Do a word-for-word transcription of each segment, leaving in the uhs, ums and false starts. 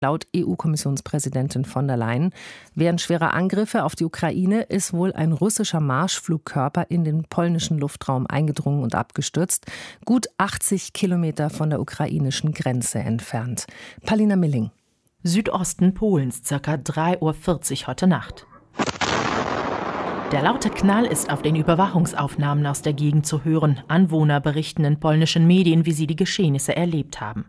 Laut E U-Kommissionspräsidentin von der Leyen, während schwerer Angriffe auf die Ukraine ist wohl ein russischer Marschflugkörper in den polnischen Luftraum eingedrungen und abgestürzt, gut achtzig Kilometer von der ukrainischen Grenze entfernt. Palina Milling. Südosten Polens, circa drei Uhr vierzig heute Nacht. Der laute Knall ist auf den Überwachungsaufnahmen aus der Gegend zu hören. Anwohner berichten in polnischen Medien, wie sie die Geschehnisse erlebt haben.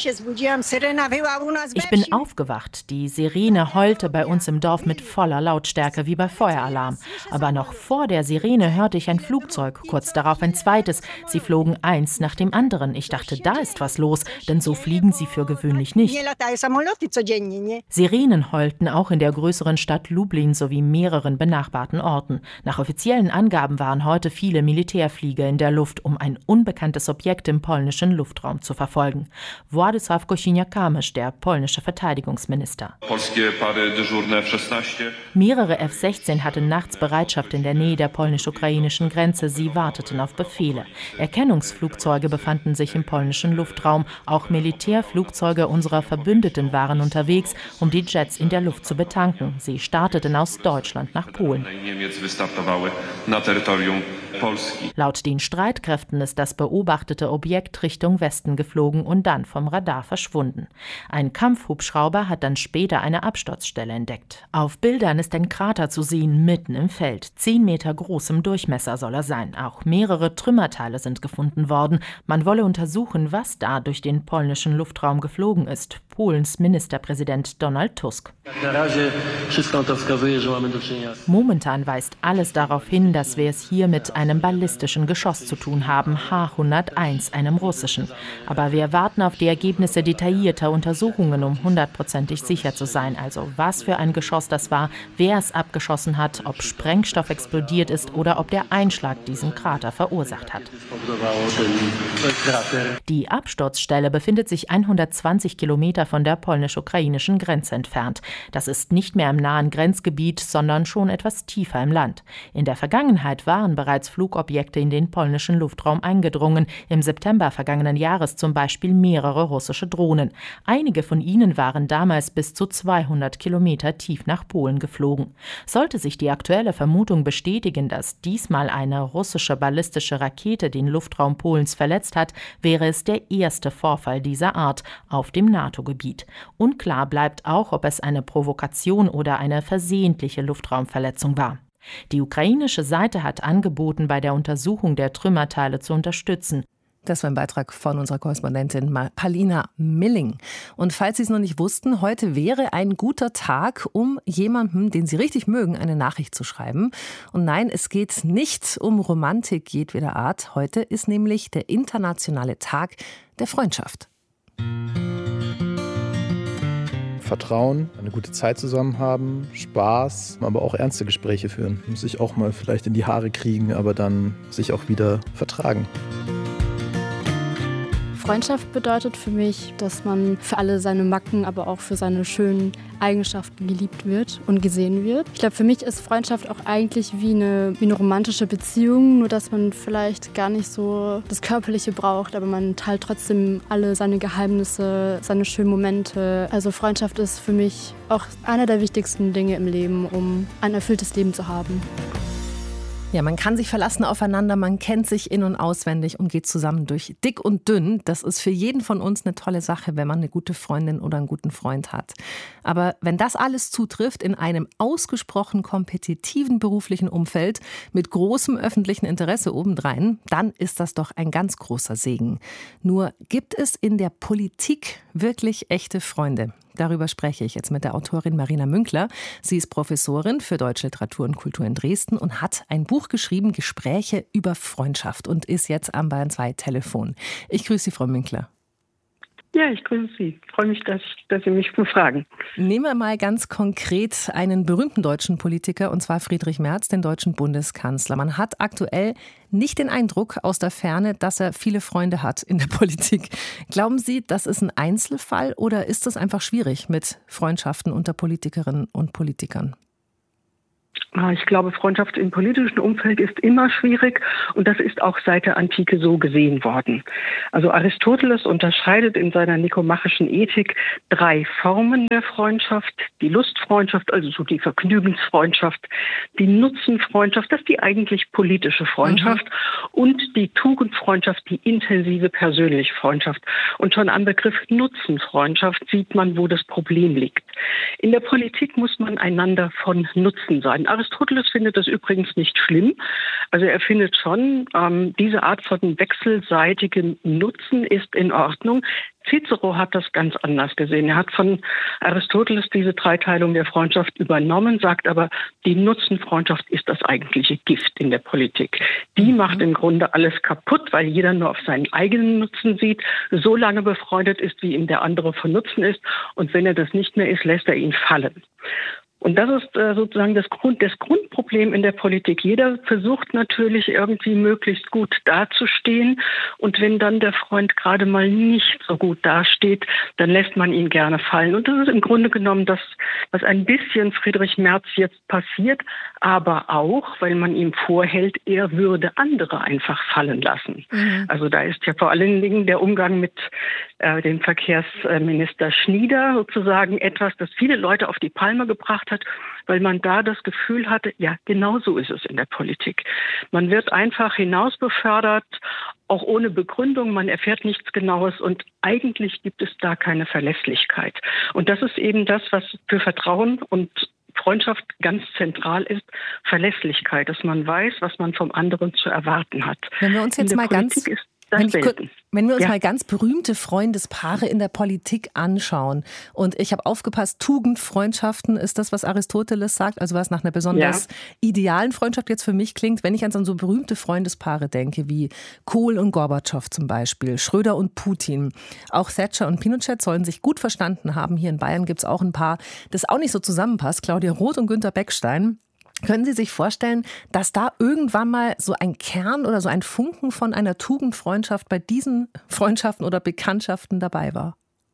Ich bin aufgewacht. Die Sirene heulte bei uns im Dorf mit voller Lautstärke wie bei Feueralarm. Aber noch vor der Sirene hörte ich ein Flugzeug, kurz darauf ein zweites. Sie flogen eins nach dem anderen. Ich dachte, da ist was los, denn so fliegen sie für gewöhnlich nicht. Sirenen heulten auch in der größeren Stadt Lublin sowie mehreren benachbarten Orten. Nach offiziellen Angaben waren heute viele Militärflieger in der Luft, um ein unbekanntes Objekt im polnischen Luftraum zu verfolgen. Władysław Kosiniak-Kamysz, der polnische Verteidigungsminister. Mehrere F sechzehn hatten nachts Bereitschaft in der Nähe der polnisch-ukrainischen Grenze. Sie warteten auf Befehle. Erkennungsflugzeuge befanden sich im polnischen Luftraum. Auch Militärflugzeuge unserer Verbündeten waren unterwegs, um die Jets in der Luft zu betanken. Sie starteten aus Deutschland nach Polen. Laut den Streitkräften ist das beobachtete Objekt Richtung Westen geflogen und dann vom Radar verschwunden. Ein Kampfhubschrauber hat dann später eine Absturzstelle entdeckt. Auf Bildern ist ein Krater zu sehen, mitten im Feld. Zehn Meter groß im Durchmesser soll er sein. Auch mehrere Trümmerteile sind gefunden worden. Man wolle untersuchen, was da durch den polnischen Luftraum geflogen ist. Polens Ministerpräsident Donald Tusk. Momentan weist alles darauf hin, dass wir es hier mit einem ballistischen Geschoss zu tun haben, H hunderteins, einem russischen. Aber wir warten auf die Ergebnisse detaillierter Untersuchungen, um hundertprozentig sicher zu sein. Also was für ein Geschoss das war, wer es abgeschossen hat, ob Sprengstoff explodiert ist oder ob der Einschlag diesen Krater verursacht hat. Die Absturzstelle befindet sich hundertzwanzig Kilometer von der polnisch-ukrainischen Grenze entfernt. Das ist nicht mehr im nahen Grenzgebiet, sondern schon etwas tiefer im Land. In der Vergangenheit waren bereits Flugobjekte in den polnischen Luftraum eingedrungen. Im September vergangenen Jahres zum Beispiel mehrere russische Drohnen. Einige von ihnen waren damals bis zu zweihundert Kilometer tief nach Polen geflogen. Sollte sich die aktuelle Vermutung bestätigen, dass diesmal eine russische ballistische Rakete den Luftraum Polens verletzt hat, wäre es der erste Vorfall dieser Art auf dem NATO-Gebiet. Unklar bleibt auch, ob es eine Provokation oder eine versehentliche Luftraumverletzung war. Die ukrainische Seite hat angeboten, bei der Untersuchung der Trümmerteile zu unterstützen. Das war ein Beitrag von unserer Korrespondentin Palina Milling. Und falls Sie es noch nicht wussten, heute wäre ein guter Tag, um jemandem, den Sie richtig mögen, eine Nachricht zu schreiben. Und nein, es geht nicht um Romantik jedweder Art. Heute ist nämlich der internationale Tag der Freundschaft. Vertrauen, eine gute Zeit zusammen haben, Spaß, aber auch ernste Gespräche führen. Muss sich auch mal vielleicht in die Haare kriegen, aber dann sich auch wieder vertragen. Freundschaft bedeutet für mich, dass man für alle seine Macken, aber auch für seine schönen Eigenschaften geliebt wird und gesehen wird. Ich glaube, für mich ist Freundschaft auch eigentlich wie eine, wie eine romantische Beziehung, nur dass man vielleicht gar nicht so das Körperliche braucht, aber man teilt trotzdem alle seine Geheimnisse, seine schönen Momente. Also Freundschaft ist für mich auch einer der wichtigsten Dinge im Leben, um ein erfülltes Leben zu haben. Ja, man kann sich verlassen aufeinander, man kennt sich in- und auswendig und geht zusammen durch dick und dünn. Das ist für jeden von uns eine tolle Sache, wenn man eine gute Freundin oder einen guten Freund hat. Aber wenn das alles zutrifft in einem ausgesprochen kompetitiven beruflichen Umfeld mit großem öffentlichen Interesse obendrein, dann ist das doch ein ganz großer Segen. Nur gibt es in der Politik wirklich echte Freunde? Darüber spreche ich jetzt mit der Autorin Marina Münkler. Sie ist Professorin für Deutsche Literatur und Kultur in Dresden und hat ein Buch geschrieben, Gespräche über Freundschaft, und ist jetzt am Bayern zwei Telefon. Ich grüße Sie, Frau Münkler. Ja, ich grüße Sie. Ich freue mich, dass, dass Sie mich befragen. Nehmen wir mal ganz konkret einen berühmten deutschen Politiker, und zwar Friedrich Merz, den deutschen Bundeskanzler. Man hat aktuell nicht den Eindruck aus der Ferne, dass er viele Freunde hat in der Politik. Glauben Sie, das ist ein Einzelfall oder ist es einfach schwierig mit Freundschaften unter Politikerinnen und Politikern? Ich glaube, Freundschaft im politischen Umfeld ist immer schwierig und das ist auch seit der Antike so gesehen worden. Also Aristoteles unterscheidet in seiner nikomachischen Ethik drei Formen der Freundschaft. Die Lustfreundschaft, also so die Vergnügensfreundschaft, die Nutzenfreundschaft, das ist die eigentlich politische Freundschaft mhm. und die Tugendfreundschaft, die intensive persönliche Freundschaft. Und schon am Begriff Nutzenfreundschaft sieht man, wo das Problem liegt. In der Politik muss man einander von Nutzen sein. Aristoteles findet das übrigens nicht schlimm. Also er findet schon, ähm, diese Art von wechselseitigem Nutzen ist in Ordnung. Cicero hat das ganz anders gesehen. Er hat von Aristoteles diese Dreiteilung der Freundschaft übernommen, sagt aber, die Nutzenfreundschaft ist das eigentliche Gift in der Politik. Die macht im Grunde alles kaputt, weil jeder nur auf seinen eigenen Nutzen sieht, so lange befreundet ist, wie ihm der andere von Nutzen ist. Und wenn er das nicht mehr ist, lässt er ihn fallen. Und das ist äh, sozusagen das, Grund, das Grundproblem in der Politik. Jeder versucht natürlich irgendwie möglichst gut dazustehen. Und wenn dann der Freund gerade mal nicht so gut dasteht, dann lässt man ihn gerne fallen. Und das ist im Grunde genommen das, was ein bisschen Friedrich Merz jetzt passiert, aber auch, weil man ihm vorhält, er würde andere einfach fallen lassen. Mhm. Also da ist ja vor allen Dingen der Umgang mit äh, dem Verkehrsminister Schnieder sozusagen etwas, das viele Leute auf die Palme gebracht hat, weil man da das Gefühl hatte, ja, genau so ist es in der Politik. Man wird einfach hinausbefördert, auch ohne Begründung, man erfährt nichts Genaues und eigentlich gibt es da keine Verlässlichkeit. Und das ist eben das, was für Vertrauen und Freundschaft ganz zentral ist, Verlässlichkeit, dass man weiß, was man vom anderen zu erwarten hat. Wenn wir uns jetzt mal Politik ganz... ist Das Wenn, ich, wenn wir uns ja. mal ganz berühmte Freundespaare in der Politik anschauen und ich habe aufgepasst, Tugendfreundschaften ist das, was Aristoteles sagt, also was nach einer besonders ja. idealen Freundschaft jetzt für mich klingt, wenn ich an so berühmte Freundespaare denke, wie Kohl und Gorbatschow zum Beispiel, Schröder und Putin, auch Thatcher und Pinochet sollen sich gut verstanden haben. Hier in Bayern gibt es auch ein Paar, das auch nicht so zusammenpasst, Claudia Roth und Günter Beckstein. Können Sie sich vorstellen, dass da irgendwann mal so ein Kern oder so ein Funken von einer Tugendfreundschaft bei diesen Freundschaften oder Bekanntschaften dabei war?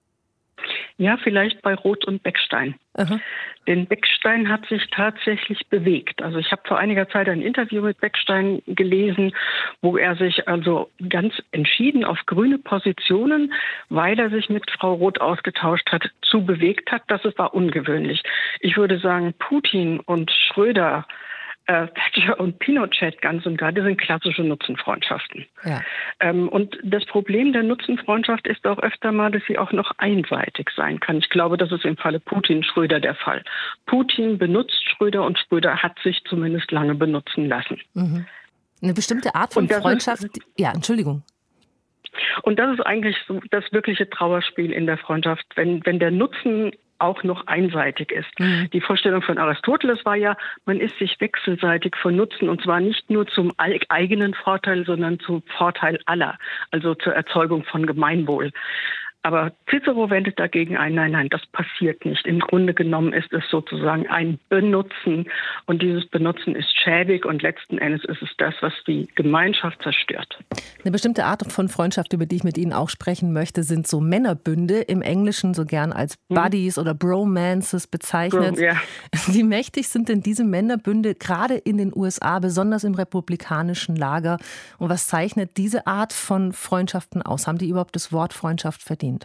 Ja, vielleicht bei Roth und Beckstein. Aha. Denn Beckstein hat sich tatsächlich bewegt. Also ich habe vor einiger Zeit ein Interview mit Beckstein gelesen, wo er sich also ganz entschieden auf grüne Positionen, weil er sich mit Frau Roth ausgetauscht hat, zu bewegt hat. Das war ungewöhnlich. Ich würde sagen, Putin und Schröder, Äh, Thatcher und Pinochet ganz und gar, das sind klassische Nutzenfreundschaften. Ja. Ähm, und das Problem der Nutzenfreundschaft ist auch öfter mal, dass sie auch noch einseitig sein kann. Ich glaube, das ist im Falle Putin-Schröder der Fall. Putin benutzt Schröder und Schröder hat sich zumindest lange benutzen lassen. Mhm. Eine bestimmte Art von Freundschaft, ist, ja, Entschuldigung. Und das ist eigentlich so das wirkliche Trauerspiel in der Freundschaft, wenn, wenn der Nutzen auch noch einseitig ist. Mhm. Die Vorstellung von Aristoteles war ja, man ist sich wechselseitig von Nutzen und zwar nicht nur zum eigenen Vorteil, sondern zum Vorteil aller, also zur Erzeugung von Gemeinwohl. Aber Cicero wendet dagegen ein, nein, nein, das passiert nicht. Im Grunde genommen ist es sozusagen ein Benutzen und dieses Benutzen ist schäbig und letzten Endes ist es das, was die Gemeinschaft zerstört. Eine bestimmte Art von Freundschaft, über die ich mit Ihnen auch sprechen möchte, sind so Männerbünde, im Englischen so gern als Buddies hm. oder Bromances bezeichnet. Bro, ja. Wie mächtig sind denn diese Männerbünde gerade in den U S A, besonders im republikanischen Lager? Und was zeichnet diese Art von Freundschaften aus? Haben die überhaupt das Wort Freundschaft verdient?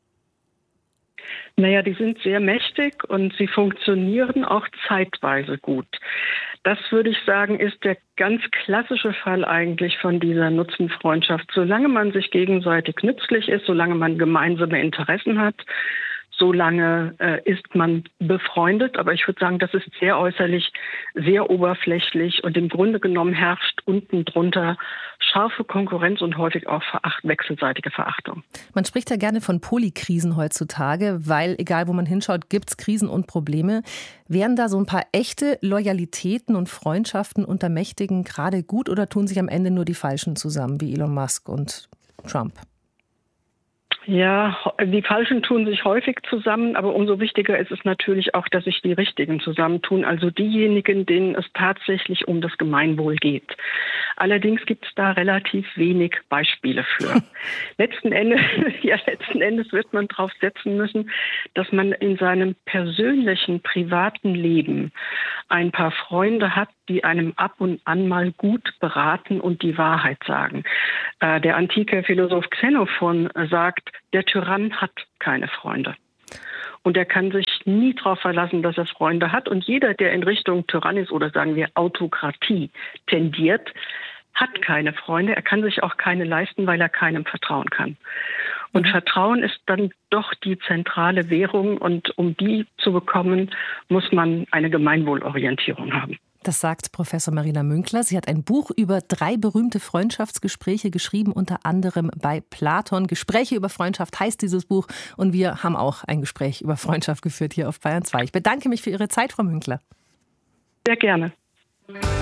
Naja, die sind sehr mächtig und sie funktionieren auch zeitweise gut. Das, würde ich sagen, ist der ganz klassische Fall eigentlich von dieser Nutzenfreundschaft. Solange man sich gegenseitig nützlich ist, solange man gemeinsame Interessen hat, solange äh, ist man befreundet. Aber ich würde sagen, das ist sehr äußerlich, sehr oberflächlich und im Grunde genommen herrscht unten drunter scharfe Konkurrenz und häufig auch Veracht, wechselseitige Verachtung. Man spricht ja gerne von Polykrisen heutzutage, weil egal wo man hinschaut, gibt es Krisen und Probleme. Wären da so ein paar echte Loyalitäten und Freundschaften unter Mächtigen gerade gut oder tun sich am Ende nur die Falschen zusammen, wie Elon Musk und Trump? Ja, die Falschen tun sich häufig zusammen, aber umso wichtiger ist es natürlich auch, dass sich die Richtigen zusammentun, also diejenigen, denen es tatsächlich um das Gemeinwohl geht. Allerdings gibt es da relativ wenig Beispiele für. letzten Endes, ja, letzten Endes wird man darauf setzen müssen, dass man in seinem persönlichen, privaten Leben ein paar Freunde hat, die einem ab und an mal gut beraten und die Wahrheit sagen. Äh, der antike Philosoph Xenophon sagt, der Tyrann hat keine Freunde. Und er kann sich nie darauf verlassen, dass er Freunde hat. Und jeder, der in Richtung Tyrannis oder sagen wir Autokratie tendiert, hat keine Freunde. Er kann sich auch keine leisten, weil er keinem vertrauen kann. Und mhm. Vertrauen ist dann doch die zentrale Währung. Und um die zu bekommen, muss man eine Gemeinwohlorientierung haben. Das sagt Professor Marina Münkler. Sie hat ein Buch über drei berühmte Freundschaftsgespräche geschrieben, unter anderem bei Platon. Gespräche über Freundschaft heißt dieses Buch. Und wir haben auch ein Gespräch über Freundschaft geführt hier auf Bayern zwei. Ich bedanke mich für Ihre Zeit, Frau Münkler. Sehr gerne.